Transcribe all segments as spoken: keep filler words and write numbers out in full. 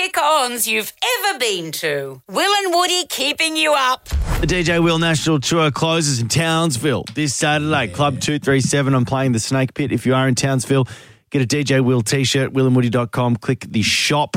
stick-ons you've ever been to. Will and Woody keeping you up. The D J Will National Tour closes in Townsville this Saturday. Yeah. Club two three seven. I'm playing the Snake Pit. If you are in Townsville, get a D J Will t-shirt, will and woody dot com. Click the shop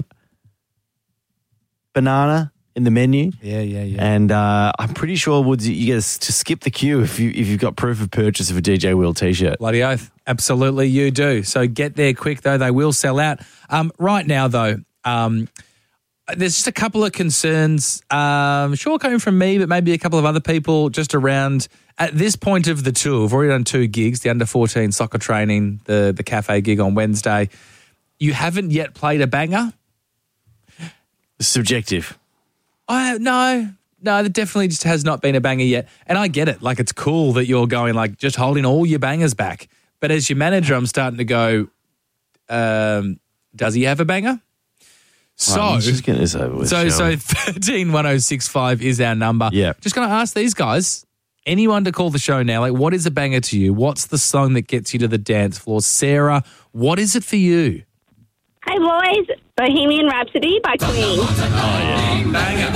banana in the menu. Yeah, yeah, yeah. And uh, I'm pretty sure, Woods, you get to skip the queue if, you, if you've got proof of purchase of a D J Will t-shirt. Bloody oath. Absolutely, you do. So get there quick, though. They will sell out. Um, right now, though, um, there's just a couple of concerns, um, sure coming from me, but maybe a couple of other people just around at this point of the tour. We've already done two gigs, the under fourteen soccer training, the, the cafe gig on Wednesday. You haven't yet played a banger? Subjective. I no, no, it definitely just has not been a banger yet. And I get it. Like, it's cool that you're going, like, just holding all your bangers back. But as your manager, I'm starting to go, um, does he have a banger? So, right, let's just get this over with. So, so thirteen one oh six five is our number. Yeah. Just going to ask these guys, anyone to call the show now, like, what is a banger to you? What's the song that gets you to the dance floor? Sarah, what is it for you? Hey, boys. Bohemian Rhapsody by Queen. Oh, yeah. Banger.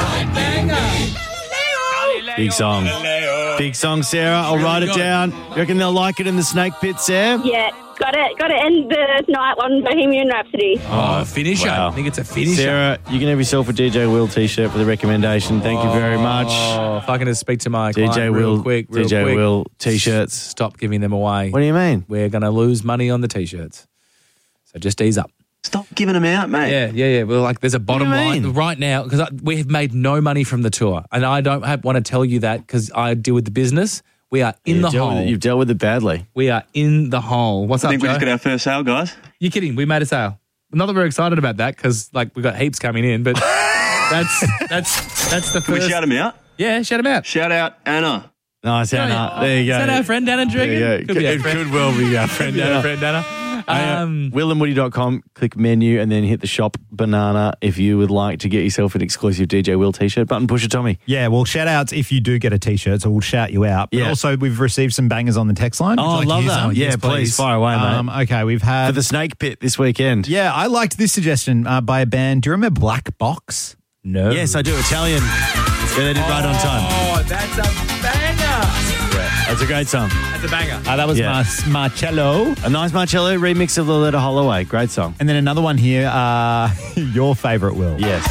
Banger. Big song. Big song, Sarah. I'll Really write it good. down. You reckon they'll like it in the Snake Pit, Sarah? Yeah, got to got to end the night on Bohemian Rhapsody. Oh, finisher. Wow. I think it's a finisher. Sarah, you can have yourself a D J Will t-shirt for the recommendation. Thank you very much. Oh, if I can just speak to my D J client Will, real quick, real D J quick. Will t-shirts. Stop giving them away. What do you mean? We're going to lose money on the T-shirts. So just ease up. Stop giving them out, mate. Yeah, yeah, yeah. Well, like, there's a bottom do you line mean? right now because we have made no money from the tour, and I don't have, want to tell you that because I deal with the business. We are in You've the dealt with hole. it- You've dealt with it badly. We are in the hole. What's I up, think we Joe? just got our first sale, guys. You're kidding? We made a sale. Not that we're excited about that because, like, we've got heaps coming in, but that's that's that's the Can first. we shout them out? Yeah, shout them out. Shout out Anna. Nice, Anna. There you go. Is that our friend Anna, do you There you reckon? go. Could be our It friend. could well be our friend Could be our Anna. friend Anna. Um, will and woody dot com, click menu and then hit the shop banana if you would like to get yourself an exclusive D J Will t-shirt. Button pusher, Tommy. Yeah, well, shout outs if you do get a t-shirt, so we'll shout you out. But Yeah. also, we've received some bangers on the text line. Would Oh, you I like to love hear that. some? Yeah, Yes, please, fire away, mate. Um, okay, we've For had... the Snake Pit this weekend. yeah, I liked this suggestion uh, by a band. Do you remember Black Box? no. Yes, I do. Italian. Yeah, they did right on time. Oh, that's a banger. That's a great song. That's a banger. Uh, that was Yeah. Mar- Marcello. A nice Marcello remix of Loletta Holloway. Great song. And then another one here, uh, your favourite, Will. Yes.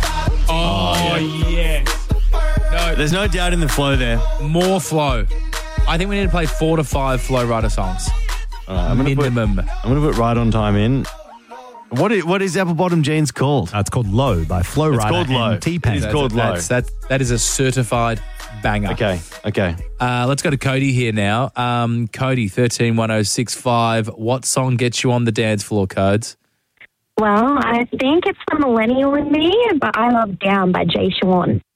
Oh, yes. No, There's no doubt in the flow there. more flow. I think we need to play four to five Flow Rider songs. All right, I'm going to put, Minimum. I'm gonna put right on time in. What is, what is Apple Bottom Jeans called? Uh, it's called Low by Flow It's Rider called Low. and T-Pain. It's called Low. That's, that's, that is a certified banger. Okay, okay. Uh, let's go to Cody here now. Um, Cody, thirteen one oh six five. What song gets you on the dance floor, Codes? Well, I think it's the Millennial in Me, but I love Down by Jay Sean.